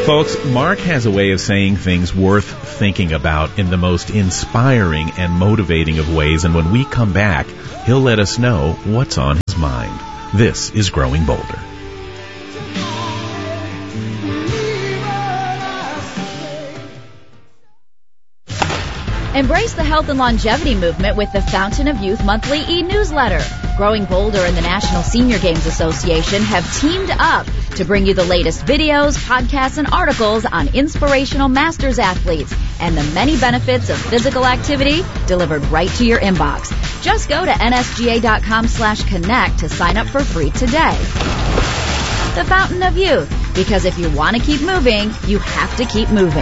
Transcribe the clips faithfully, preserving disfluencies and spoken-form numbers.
Folks, Mark has a way of saying things worth thinking about in the most inspiring and motivating of ways, and when we come back, he'll let us know what's on his mind. This is Growing Bolder. Embrace the health and longevity movement with the Fountain of Youth monthly e-newsletter. Growing Bolder and the National Senior Games Association have teamed up to bring you the latest videos, podcasts, and articles on inspirational masters athletes and the many benefits of physical activity delivered right to your inbox. Just go to N S G A dot com slash connect to sign up for free today. The Fountain of Youth, because if you want to keep moving, you have to keep moving.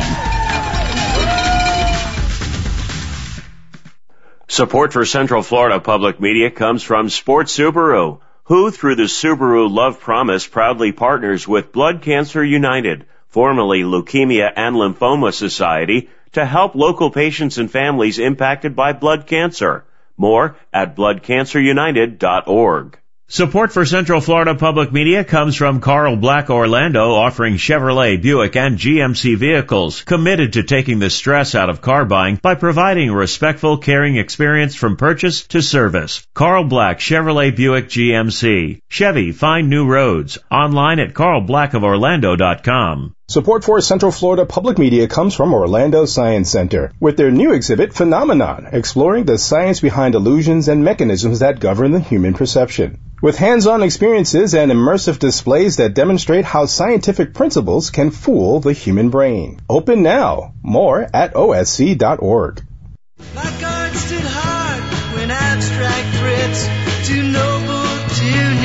Support for Central Florida Public Media comes from Sports Subaru, who, through the Subaru Love Promise, proudly partners with Blood Cancer United, formerly Leukemia and Lymphoma Society, to help local patients and families impacted by blood cancer. More at blood cancer united dot org. Support for Central Florida Public Media comes from Carl Black Orlando, offering Chevrolet, Buick, and G M C vehicles, committed to taking the stress out of car buying by providing a respectful, caring experience from purchase to service. Carl Black, Chevrolet, Buick, G M C. Chevy, find new roads. Online at carl black of orlando dot com. Support for Central Florida Public Media comes from Orlando Science Center, with their new exhibit, Phenomenon, exploring the science behind illusions and mechanisms that govern the human perception. With hands-on experiences and immersive displays that demonstrate how scientific principles can fool the human brain. Open now. More at O S C dot org. My guard stood hard when abstract threats too noble to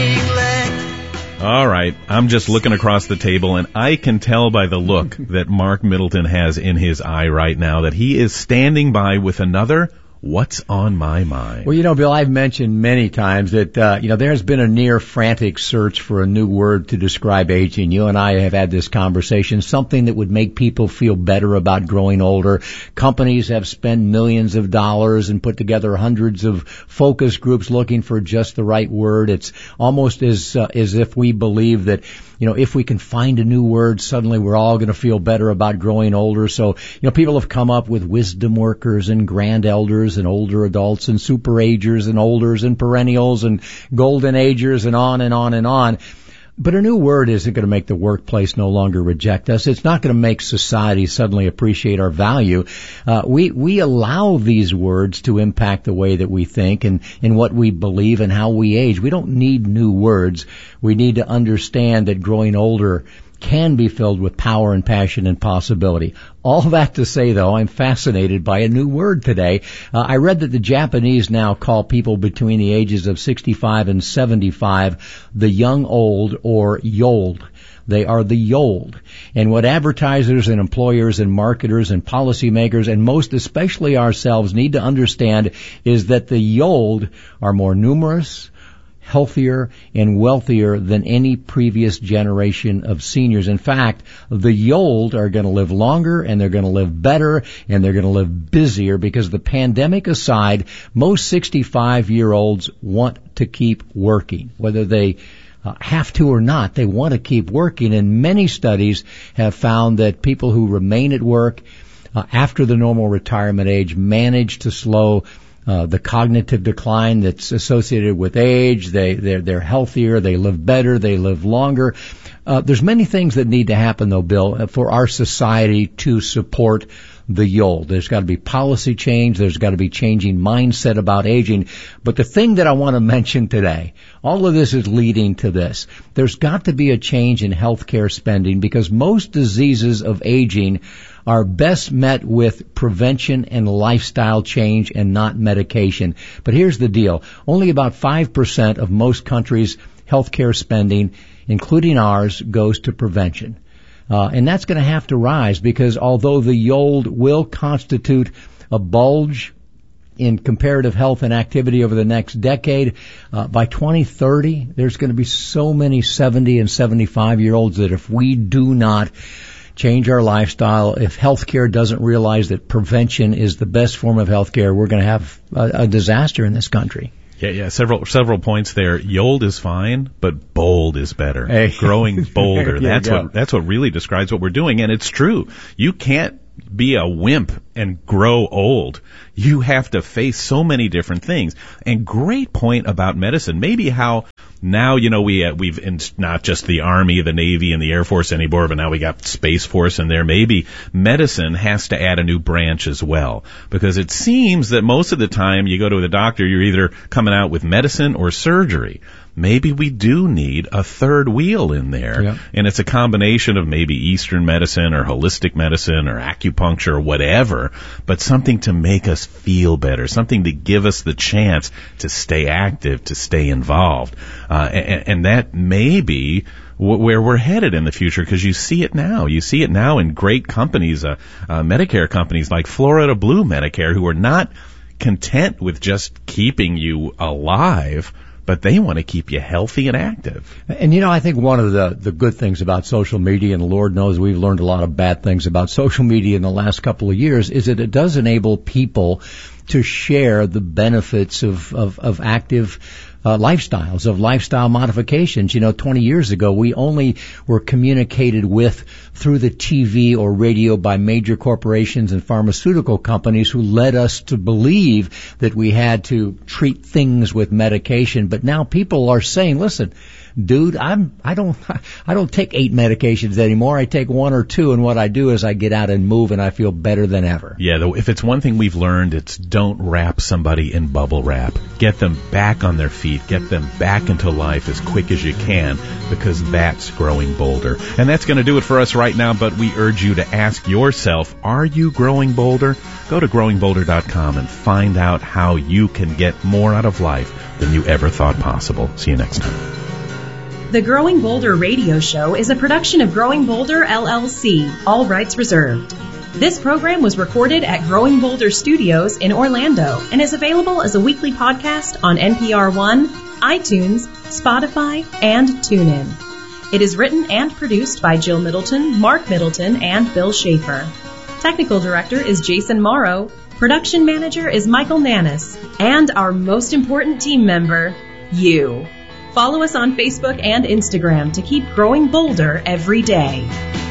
neglect. All right, I'm just looking across the table, and I can tell by the look that Mark Middleton has in his eye right now that he is standing by with another What's on My Mind. Well, you know, Bill, I've mentioned many times that, uh, you know, there's been a near frantic search for a new word to describe aging. You and I have had this conversation, something that would make people feel better about growing older. Companies have spent millions of dollars and put together hundreds of focus groups looking for just the right word. It's almost as, uh, as if we believe that, you know, if we can find a new word, suddenly we're all going to feel better about growing older. So, you know, people have come up with wisdom workers and grand elders and older adults and super agers and olders and perennials and golden agers and on and on and on. But a new word isn't going to make the workplace no longer reject us. It's not going to make society suddenly appreciate our value. Uh, we, we allow these words to impact the way that we think and, and what we believe and how we age. We don't need new words. We need to understand that growing older can be filled with power and passion and possibility. All that to say, though, I'm fascinated by a new word today. Uh, I read that the Japanese now call people between the ages of sixty-five and seventy-five the young old, or yold. They are the yold. And what advertisers and employers and marketers and policymakers, and most especially ourselves, need to understand is that the yold are more numerous, healthier, and wealthier than any previous generation of seniors. In fact, the yold are going to live longer, and they're going to live better, and they're going to live busier, because the pandemic aside, most sixty-five-year-olds want to keep working, whether they Uh, have to or not. They want to keep working, and many studies have found that people who remain at work uh, after the normal retirement age manage to slow uh, the cognitive decline that's associated with age. They they're, they're healthier, they live better, they live longer. Uh, there's many things that need to happen, though, Bill, for our society to support the yold. There's got to be policy change. There's got to be changing mindset about aging. But the thing that I want to mention today, all of this is leading to this. There's got to be a change in healthcare spending, because most diseases of aging are best met with prevention and lifestyle change and not medication. But here's the deal. Only about five percent of most countries' healthcare spending, including ours, goes to prevention. Uh, and that's going to have to rise, because although the yold will constitute a bulge in comparative health and activity over the next decade, uh, by twenty thirty, there's going to be so many seventy and seventy-five-year-olds that if we do not change our lifestyle, if healthcare doesn't realize that prevention is the best form of healthcare, we're going to have a, a disaster in this country. Yeah, yeah, several several points there. Yold is fine, but bold is better. Hey. Growing bolder. That's go. what that's what really describes what we're doing, and it's true. You can't be a wimp and grow old. You have to face so many different things. And great point about medicine. Maybe how now, you know, we, uh, we've, in not just the Army, the Navy, and the Air Force anymore, but now we got Space Force in there. Maybe medicine has to add a new branch as well. Because it seems that most of the time you go to the doctor, you're either coming out with medicine or surgery. Maybe we do need a third wheel in there. Yeah. And it's a combination of maybe Eastern medicine or holistic medicine or acupuncture or whatever, but something to make us feel better, something to give us the chance to stay active, to stay involved. Uh, and, and that may be where we're headed in the future, because you see it now. You see it now in great companies, uh, uh, Medicare companies like Florida Blue Medicare, who are not content with just keeping you alive, but they want to keep you healthy and active. And, you know, I think one of the, the good things about social media, and Lord knows we've learned a lot of bad things about social media in the last couple of years, is that it does enable people to share the benefits of, of, of active Uh, lifestyles, of lifestyle modifications. You know, twenty years ago, we only were communicated with through the T V or radio by major corporations and pharmaceutical companies who led us to believe that we had to treat things with medication. But now people are saying, listen, dude, I'm, I don't, I don't take eight medications anymore. I take one or two, and what I do is I get out and move, and I feel better than ever. Yeah, though, if it's one thing we've learned, it's don't wrap somebody in bubble wrap. Get them back on their feet. Get them back into life as quick as you can, because that's growing bolder. And that's going to do it for us right now, but we urge you to ask yourself, are you growing bolder? Go to growing bolder dot com and find out how you can get more out of life than you ever thought possible. See you next time. The Growing Bolder radio show is a production of Growing Bolder, L L C, all rights reserved. This program was recorded at Growing Bolder Studios in Orlando and is available as a weekly podcast on N P R One, iTunes, Spotify, and TuneIn. It is written and produced by Jill Middleton, Mark Middleton, and Bill Schaefer. Technical director is Jason Morrow. Production manager is Michael Nannis. And our most important team member, you. Follow us on Facebook and Instagram to keep growing bolder every day.